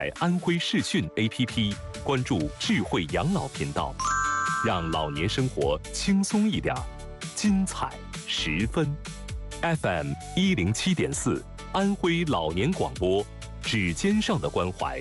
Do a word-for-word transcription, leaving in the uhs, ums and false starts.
安徽视讯 A P P， 关注智慧养老频道，让老年生活轻松一点，精彩十分。F M 一零七点四，安徽老年广播，指尖上的关怀，